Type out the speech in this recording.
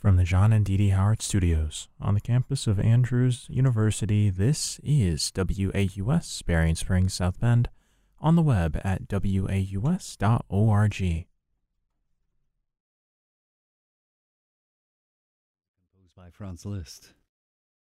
From the John and Dee Dee Howard Studios on the campus of Andrews University, this is WAUS Berrien Springs, South Bend, on the web at waus.org. Composed by Franz Liszt.